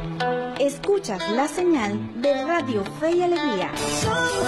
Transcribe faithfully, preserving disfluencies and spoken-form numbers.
Escuchas la señal de Radio Fe y Alegría.